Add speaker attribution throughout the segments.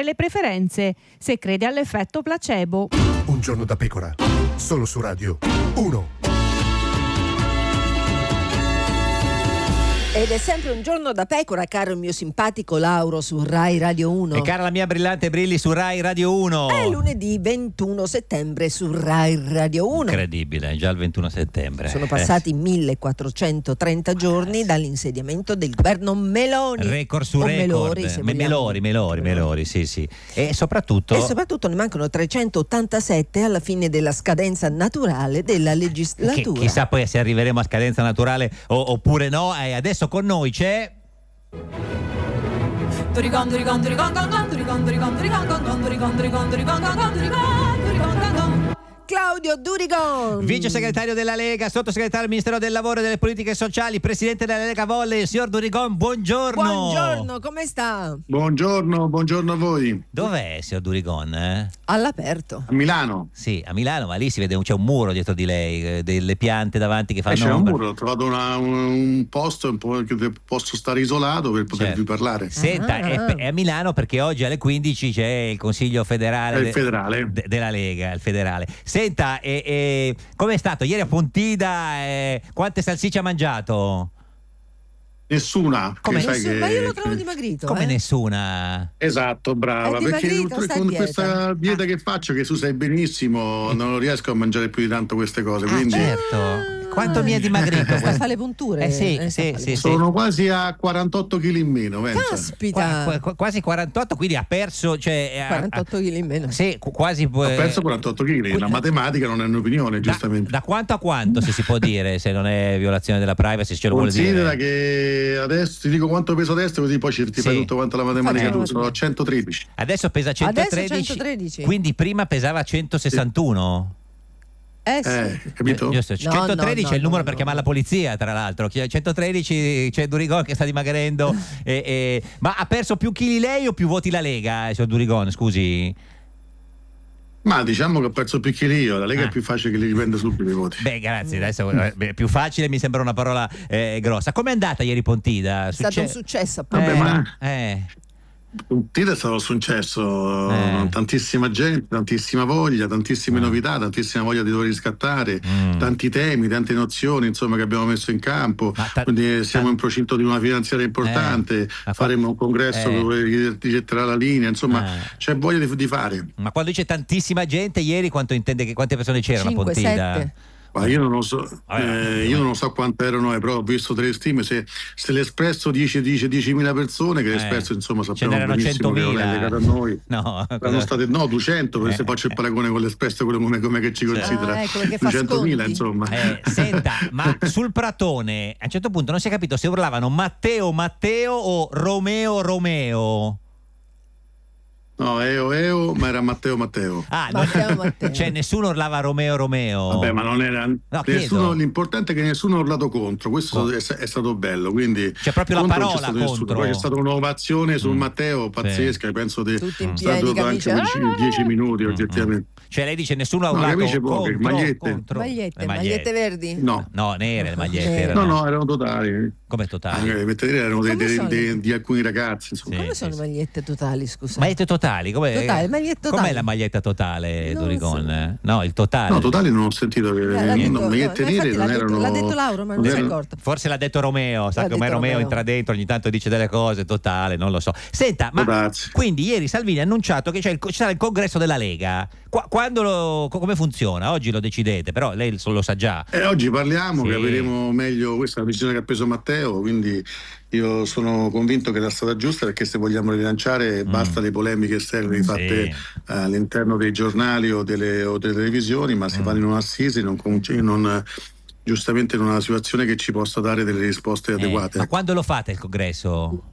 Speaker 1: le preferenze, se crede all'effetto placebo.
Speaker 2: Un giorno da pecora, solo su Radio 1.
Speaker 3: Ed è sempre un giorno da pecora, caro il mio simpatico Lauro, su Rai Radio 1.
Speaker 4: E cara la mia brillante Brilli su Rai Radio 1.
Speaker 3: È lunedì 21 settembre su Rai Radio 1.
Speaker 4: Incredibile, già il 21 settembre.
Speaker 3: Sono passati 1430 giorni dall'insediamento del governo Meloni.
Speaker 4: Record su record. Melori, sì. E soprattutto
Speaker 3: ne mancano 387 alla fine della scadenza naturale della legislatura.
Speaker 4: Chissà poi se arriveremo a scadenza naturale oppure no. E adesso con noi c'è
Speaker 3: Claudio Durigon,
Speaker 4: vice segretario della Lega, sottosegretario al Ministero del Lavoro e delle Politiche Sociali, presidente della Lega Volley. Signor Durigon, buongiorno.
Speaker 3: Buongiorno, come sta?
Speaker 5: Buongiorno a voi.
Speaker 4: Dov'è, signor Durigon?
Speaker 3: All'aperto.
Speaker 5: A Milano.
Speaker 4: Sì, a Milano, ma lì si vede c'è un muro dietro di lei, delle piante davanti che fanno
Speaker 5: C'è un
Speaker 4: ombra.
Speaker 5: muro, ho trovato un posto che posso stare isolato per potervi parlare.
Speaker 4: Senta, è a Milano perché oggi alle 15 c'è il Consiglio federale, della Lega, il federale. Senta, com'è stato ieri a Pontida? Quante salsicce ha mangiato?
Speaker 5: Nessuna.
Speaker 3: Ma io lo trovo dimagrito.
Speaker 4: Come nessuna?
Speaker 5: Esatto, brava. Perché con questa dieta che faccio, che tu sai benissimo, non riesco a mangiare più di tanto queste cose. Quindi...
Speaker 4: Certo. Quanto mi è dimagrito?
Speaker 3: Sta a fare le punture.
Speaker 4: Sì.
Speaker 5: Sono quasi a 48 kg in meno.
Speaker 3: Caspita.
Speaker 4: Quasi 48, quindi ha perso
Speaker 3: 48 kg in meno.
Speaker 4: Sì, quasi.
Speaker 5: Ho perso 48 kg. La matematica non è un'opinione, giustamente.
Speaker 4: Da quanto a quanto, se si può dire, se non è violazione della privacy, se ce lo vuole dire?
Speaker 5: Considera che adesso ti dico quanto peso adesso, così poi ti fai tutto quanto la matematica. Tu sono 113.
Speaker 4: Adesso pesa 113. Quindi prima pesava 161.
Speaker 5: Capito?
Speaker 4: Giusto. 113 è il numero per chiamare la polizia, tra l'altro. 113 c'è Durigon che sta dimagrendo. Ma ha perso più chili lei o più voti la Lega, signor Durigon? Scusi.
Speaker 5: Ma diciamo che ho perso più chili io, la Lega è più facile che li riprenda subito i voti.
Speaker 4: Beh, grazie, adesso più facile mi sembra una parola grossa. Com'è andata ieri Pontida?
Speaker 3: È stato un successo, appunto.
Speaker 5: Pontida è stato un successo, tantissima gente, tantissima voglia, tantissime novità, tantissima voglia di dover riscattare, tanti temi, tante nozioni, insomma, che abbiamo messo in campo. Quindi siamo in procinto di una finanziaria importante, faremo un congresso dove rigetterà la linea, insomma, c'è voglia di fare.
Speaker 4: Ma quando dice tantissima gente, ieri quante persone c'erano
Speaker 3: 5,
Speaker 4: a Pontida?
Speaker 3: 7.
Speaker 5: Ma io non lo so, io non so quante erano, però ho visto delle stime. Se l'Espresso dice 10.000 persone, che l'Espresso insomma sappiamo benissimo che non è legato a noi. Sono state 200, se faccio il paragone con l'Espresso, quello come che ci considera 200.000, insomma.
Speaker 4: Senta, ma sul Pratone a un certo punto non si è capito se urlavano Matteo o Romeo.
Speaker 5: No, Eo, ma era Matteo.
Speaker 3: Matteo.
Speaker 4: Cioè nessuno urlava Romeo.
Speaker 5: Vabbè, ma non era nessuno, l'importante è che nessuno ha urlato contro, questo è stato bello, quindi
Speaker 4: c'è proprio la parola contro.
Speaker 5: Poi c'è stata un'ovazione sul Matteo pazzesca, penso di
Speaker 3: sta
Speaker 5: durato anche 10 minuti oggettivamente.
Speaker 4: Cioè lei dice nessuno ha urlato contro.
Speaker 3: Magliette verdi?
Speaker 5: No,
Speaker 4: nere le magliette.
Speaker 5: No, erano totali.
Speaker 4: Come totali?
Speaker 5: Erano di alcuni ragazzi, insomma.
Speaker 3: Come sono magliette totali, scusa?
Speaker 4: Magliette totali? Com'è la maglietta totale, Durigon? No, il totale.
Speaker 5: No, totali non ho sentito che magliette nere non erano.
Speaker 3: L'ha detto Lauro, ma non si è accorto.
Speaker 4: Forse l'ha detto Romeo, sa come Romeo entra dentro, ogni tanto dice delle cose, totale, non lo so. Senta, ma quindi ieri Salvini ha annunciato che ci sarà il congresso della Lega. Come funziona? Oggi lo decidete, però lei lo sa già.
Speaker 5: Oggi parliamo, capiremo meglio. Questa è la decisione che ha preso Matteo, quindi io sono convinto che è la strada giusta, perché se vogliamo rilanciare basta le polemiche esterne fatte all'interno dei giornali o delle televisioni, ma si fanno in un'assise, giustamente in una situazione che ci possa dare delle risposte adeguate.
Speaker 4: Ma quando lo fate il congresso?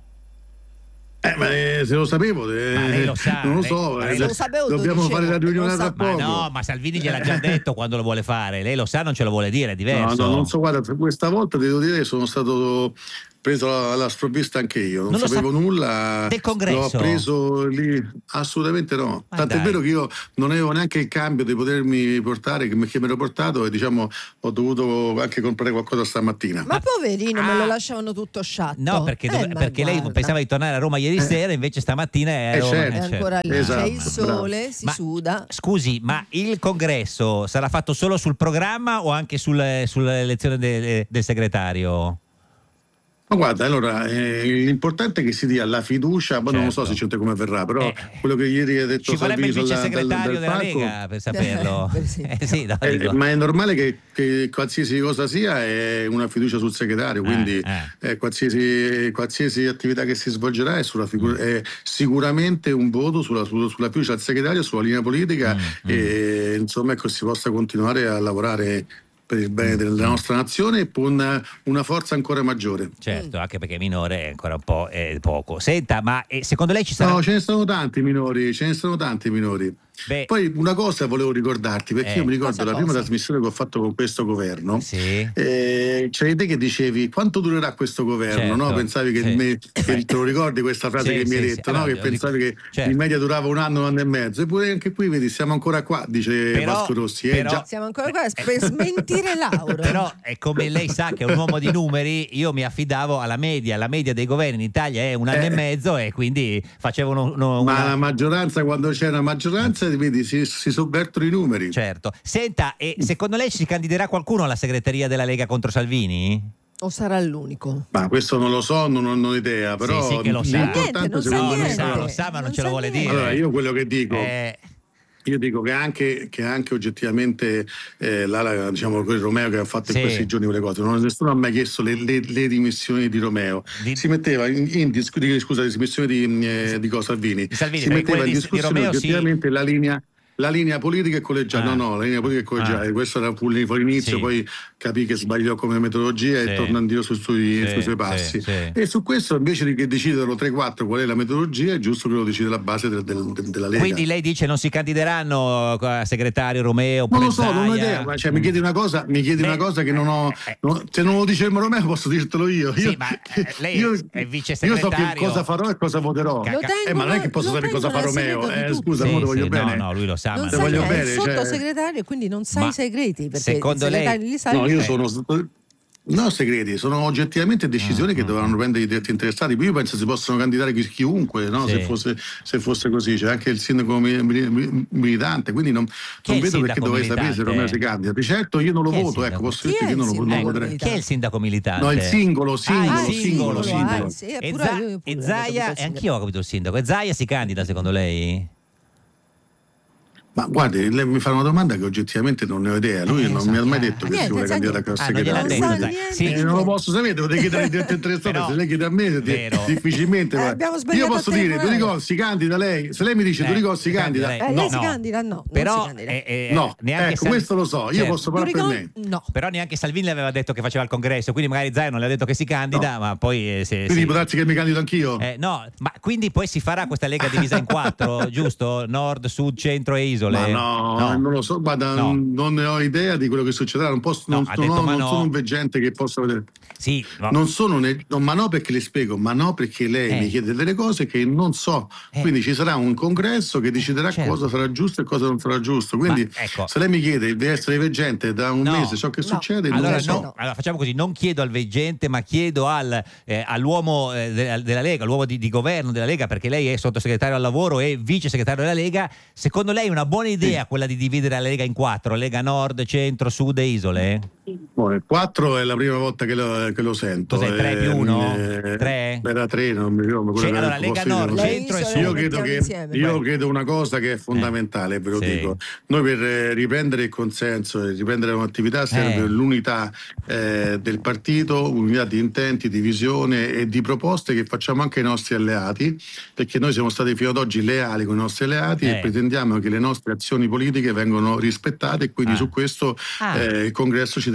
Speaker 5: Ma se lo sapevo,
Speaker 4: lei lo sa,
Speaker 5: non lo so, dobbiamo fare la riunione tra poco.
Speaker 4: Ma no, ma Salvini gliel'ha già detto quando lo vuole fare, lei lo sa, non ce lo vuole dire, è diverso.
Speaker 5: No, non so, guarda, questa volta devo dire che sono stato preso alla sprovvista anche io, non sapevo nulla
Speaker 4: del congresso.
Speaker 5: L'ho preso lì, assolutamente no. Tant'è vero che io non avevo neanche il cambio di potermi portare, che mi ero portato, e diciamo ho dovuto anche comprare qualcosa stamattina.
Speaker 3: Ma poverino, me lo lasciavano tutto sciatto.
Speaker 4: No, perché lei pensava di tornare a Roma ieri sera, invece stamattina è
Speaker 3: ancora lì, c'è il sole, si suda.
Speaker 4: Scusi, ma il congresso sarà fatto solo sul programma o anche sull'elezione del segretario?
Speaker 5: Ma guarda, allora l'importante è che si dia la fiducia, ma non lo so sinceramente come verrà, però quello che ieri ha detto
Speaker 4: ci vorrebbe il vice segretario della
Speaker 5: palco,
Speaker 4: Lega per saperlo.
Speaker 5: Ma è normale che qualsiasi cosa sia è una fiducia sul segretario, quindi qualsiasi attività che si svolgerà è sicuramente un voto sulla fiducia al segretario, sulla linea politica e insomma ecco, si possa continuare a lavorare per il bene della nostra nazione e con una forza ancora maggiore.
Speaker 4: Certo, anche perché minore è ancora un po' poco. Senta, ma secondo lei ci sarà...
Speaker 5: No, ce ne sono tanti minori. Poi una cosa volevo ricordarti, perché io mi ricordo la prima trasmissione che ho fatto con questo governo, c'eri te che dicevi quanto durerà questo governo, no? Pensavi che te lo ricordi questa frase che mi hai detto, no? Che pensavi che in media durava un anno e mezzo, eppure anche qui vedi siamo ancora qua, dice Vasco Rossi.
Speaker 3: Siamo ancora qua per smentire Lauro.
Speaker 4: Però come lei sa che è un uomo di numeri, io mi affidavo alla media dei governi in Italia è un anno e mezzo e quindi facevano
Speaker 5: ma la maggioranza, quando c'è una maggioranza, vedi, si sovvertono i numeri.
Speaker 4: Certo. Senta, e secondo lei si candiderà qualcuno alla segreteria della Lega contro Salvini?
Speaker 3: O sarà l'unico?
Speaker 5: Ma questo non lo so, non ho idea, però
Speaker 4: sì che lo sa.
Speaker 5: L'importante
Speaker 4: Lo sa, ma non ce lo vuole dire.
Speaker 5: Allora, io quello che dico io dico che anche oggettivamente diciamo Romeo che ha fatto in questi giorni quelle cose, nessuno ha mai chiesto le dimissioni di Romeo. Si metteva le dimissioni di Salvini. Si metteva in discussione oggettivamente la linea politica e collegiale. La linea politica e collegiale. Questo era l'inizio, poi capì che sbagliò come metodologia e tornò indietro sui suoi passi. E su questo, invece che decidere 3-4 qual è la metodologia, è giusto che lo decide la base della Lega.
Speaker 4: Quindi lei dice non si candideranno a segretario Romeo?
Speaker 5: Non lo so, non ho idea. Cioè, mi chiedi una cosa che non ho. Se non lo dice Romeo, posso dirtelo io.
Speaker 4: Lei è vice segretario.
Speaker 5: Io so che cosa farò e cosa voterò. Ma non è che posso sapere cosa fa Romeo. Scusa, lo voglio bene.
Speaker 4: No, lui lo sa.
Speaker 3: Non sai, è il sottosegretario, quindi non sai i segreti, perché
Speaker 4: secondo lei
Speaker 3: li sai.
Speaker 5: No, io sono segreti, sono oggettivamente decisioni che dovranno prendere i diretti interessati. Io penso si possono candidare chiunque, no? Se fosse così. C'è anche il sindaco militante, quindi non vedo perché dovrei sapere se Romeo si candida. Di certo io non lo voto, posso dire che io non lo voterei.
Speaker 4: Chi è il sindaco militante?
Speaker 5: No, il singolo.
Speaker 4: E Zaia, e anch'io ho capito il sindaco. E Zaia si candida secondo lei?
Speaker 5: Ma guardi, lei mi fa una domanda che oggettivamente non ne ho idea. Lui non mi ha mai detto che si vuole cambiare la segretaria. Non lo posso sapere, devo chiedere al diretto interessato. Se lei chiede a me, difficilmente. Io posso dire, Doricò si candida lei. Se lei mi dice Doricò si candida,
Speaker 3: lei si candida, no.
Speaker 4: Però
Speaker 5: no, ecco, questo lo so, io posso parlare per me.
Speaker 3: No.
Speaker 4: Però neanche Salvini le aveva detto che faceva il congresso, quindi magari Zaia non le ha detto che si candida, ma poi
Speaker 5: quindi può darsi che mi candido anch'io?
Speaker 4: No, ma quindi poi si farà questa Lega divisa in 4, giusto? Nord, sud, centro e isole.
Speaker 5: Ma no, non lo so, guarda, non ne ho idea di quello che succederà, non sono un veggente che possa vedere. Non sono ma no perché le spiego, ma no perché lei mi chiede delle cose che non so. Quindi ci sarà un congresso che deciderà cosa sarà giusto e cosa non sarà giusto. Quindi se lei mi chiede di essere veggente da un mese ciò che succede, non lo so.
Speaker 4: Allora facciamo così, non chiedo al veggente, ma chiedo all'uomo della Lega, l'uomo di governo della Lega, perché lei è sottosegretario al lavoro e vice segretario della Lega. Secondo lei è una buona idea quella di dividere la Lega in 4, Lega Nord, Centro, Sud e Isole?
Speaker 5: 4 è la prima volta che lo sento.
Speaker 4: Cos'è, 3 più 1? 3?
Speaker 5: Era 3, non mi ricordo.
Speaker 4: Allora Lega Nord, Centro e Sud.
Speaker 5: Io credo una cosa che è fondamentale, ve lo dico. Noi per riprendere il consenso e riprendere un'attività serve l'unità del partito, unità di intenti, di visione e di proposte che facciamo anche ai nostri alleati, perché noi siamo stati fino ad oggi leali con i nostri alleati e pretendiamo che le nostre azioni politiche vengono rispettate e quindi su questo il congresso ci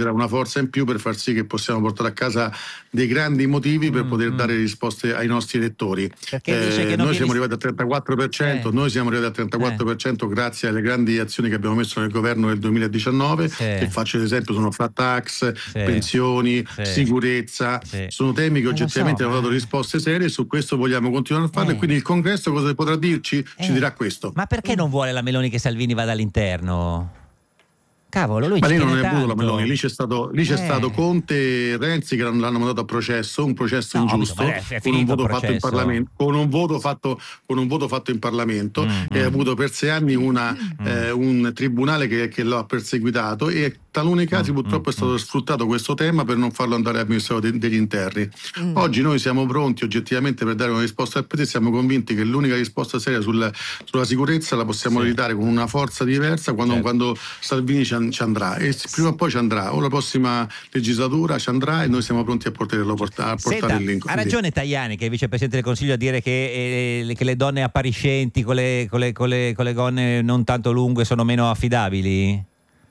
Speaker 5: darà una forza in più per far sì che possiamo portare a casa dei grandi motivi per poter dare risposte ai nostri elettori. Noi siamo arrivati al 34%, noi siamo arrivati al 34% grazie alle grandi azioni che abbiamo messo nel governo nel 2019, che faccio l'esempio sono flat tax, pensioni, sicurezza, sono temi che oggettivamente hanno dato risposte serie, e su questo vogliamo continuare a farlo, e quindi il Congresso cosa potrà dirci? Ci dirà questo.
Speaker 4: Ma perché non vuole la Meloni che Salvini vada all'interno? Cavolo, lui
Speaker 5: ma lì non è
Speaker 4: tanto.
Speaker 5: voluto la Meloni, lì c'è stato Conte e Renzi che l'hanno mandato a processo, un processo ingiusto, con un voto fatto in Parlamento, con un voto fatto in Parlamento, e ha avuto per 6 anni un tribunale che lo ha perseguitato, e taluni casi purtroppo è stato sfruttato questo tema per non farlo andare al Ministero degli Interni. Oggi noi siamo pronti oggettivamente per dare una risposta al Paese, siamo convinti che l'unica risposta seria sulla sicurezza la possiamo ridare con una forza diversa quando Salvini ci andrà, e prima o poi ci andrà, o la prossima legislatura ci andrà, e noi siamo pronti a portare lì.
Speaker 4: Ha ragione Tajani, che è vicepresidente del Consiglio, a dire che le donne appariscenti con le gonne non tanto lunghe sono meno affidabili?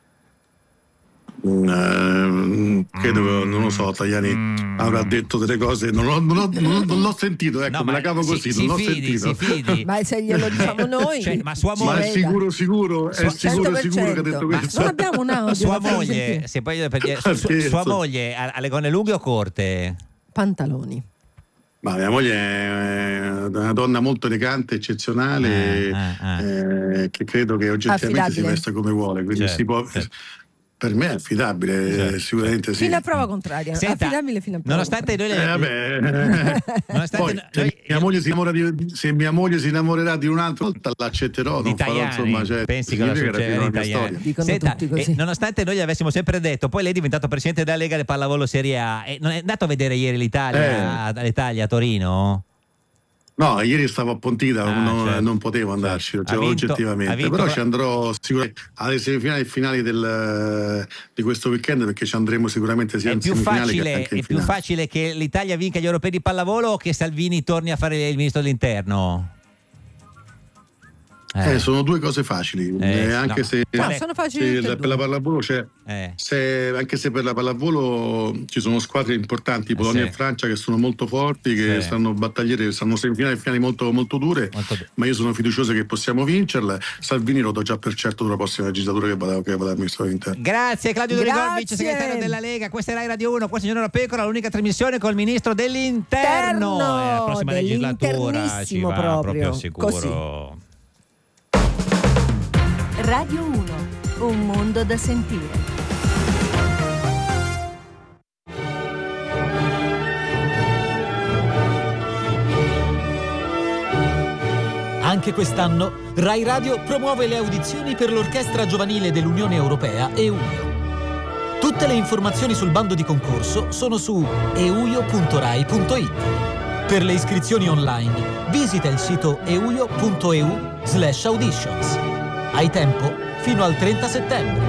Speaker 5: Credo, non lo so, Tajani avrà detto delle cose, non l'ho sentito, ecco, me la cavo così, non l'ho sentito.
Speaker 3: Ma se glielo diciamo noi,
Speaker 5: ma è sicuro che ha detto questo.
Speaker 3: Non abbiamo un audio.
Speaker 4: Sua moglie ha le gonne lunghe o corte?
Speaker 3: Pantaloni.
Speaker 5: Ma mia moglie è una donna molto elegante, eccezionale, che credo che oggettivamente si vesta come vuole, quindi si può. Per me è affidabile, sicuramente sì.
Speaker 3: Fino a prova contraria. Affidabile fino a prova
Speaker 4: nonostante
Speaker 5: se mia moglie si innamorerà di un'altra volta, l'accetterò.
Speaker 4: Non farò, insomma,
Speaker 5: pensi che
Speaker 4: Senta, nonostante noi gli avessimo sempre detto, poi lei è diventato presidente della Lega del pallavolo Serie A, non è andato a vedere ieri l'Italia a Torino?
Speaker 5: No, ieri stavo a Pontida, non potevo andarci, oggettivamente, però ci andrò sicuramente alle semifinali e finali di questo weekend, perché ci andremo sicuramente sia in semifinali che anche in finale. È più facile che l'Italia vinca gli europei di pallavolo o che Salvini torni a fare il ministro dell'interno? Sono due cose facili, anche se
Speaker 3: sono facili
Speaker 5: per la pallavolo anche se per la pallavolo ci sono squadre importanti, Polonia e Francia, che sono molto forti, che stanno battagliere, stanno semifinali e finali molto, molto dure, ma io sono fiducioso che possiamo vincerla. Salvini lo do già per certo della prossima legislatura che vada al Ministero dell'Interno.
Speaker 4: Grazie Claudio Dorigol, vice segretario della Lega. Questa è Rai Radio 1, questa è Giorno da Pecora, l'unica trasmissione con il Ministro dell'Interno. La prossima legislatura ci va proprio sicuro.
Speaker 3: Così.
Speaker 6: Radio 1, un mondo da sentire.
Speaker 7: Anche quest'anno Rai Radio promuove le audizioni per l'Orchestra Giovanile dell'Unione Europea EUIO. Tutte le informazioni sul bando di concorso sono su euio.rai.it. Per le iscrizioni online visita il sito euio.eu/auditions. Hai tempo fino al 30 settembre.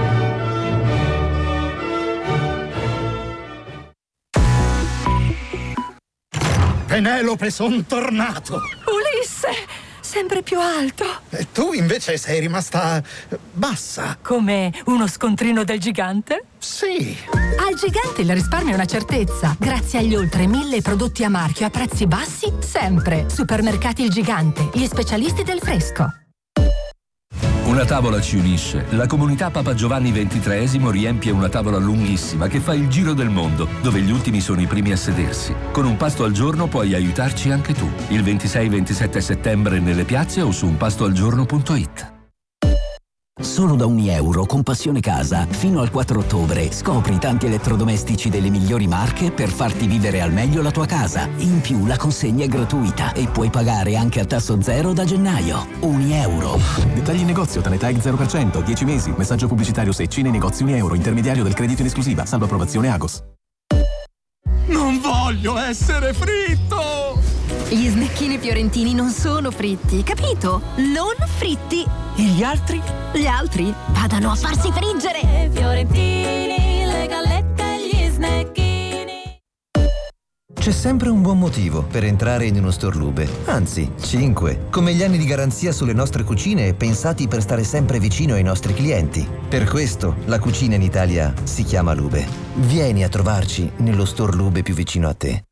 Speaker 8: Penelope, son tornato!
Speaker 9: Ulisse, sempre più alto.
Speaker 8: E tu invece sei rimasta bassa.
Speaker 9: Come uno scontrino del gigante?
Speaker 8: Sì.
Speaker 9: Al gigante il risparmio è una certezza. Grazie agli oltre 1000 prodotti a marchio a prezzi bassi, sempre. Supermercati Il Gigante, gli specialisti del fresco.
Speaker 10: Una tavola ci unisce. La comunità Papa Giovanni XXIII riempie una tavola lunghissima che fa il giro del mondo, dove gli ultimi sono i primi a sedersi. Con un pasto al giorno puoi aiutarci anche tu. Il 26-27 settembre nelle piazze o su unpastoalgiorno.it.
Speaker 11: Solo da €1 con Passione Casa, fino al 4 ottobre, scopri tanti elettrodomestici delle migliori marche per farti vivere al meglio la tua casa. In più la consegna è gratuita e puoi pagare anche a tasso zero da gennaio. €1.
Speaker 12: Dettagli in negozio, Tanetag 0%, 10 mesi, messaggio pubblicitario secci nei negozi €1, intermediario del credito in esclusiva, salvo approvazione Agos.
Speaker 8: Non voglio essere fritto!
Speaker 6: Gli snecchini fiorentini non sono fritti, capito? Non fritti.
Speaker 8: E gli altri?
Speaker 6: Gli altri vadano a farsi friggere. Fiorentini, le gallette e gli snecchini.
Speaker 7: C'è
Speaker 13: C'è sempre un buon motivo per entrare in uno store Lube. Anzi, 5. Come gli anni di garanzia sulle nostre cucine pensati per stare sempre vicino ai nostri clienti. Per questo la cucina in Italia si chiama Lube. Vieni a trovarci nello store Lube più vicino a te.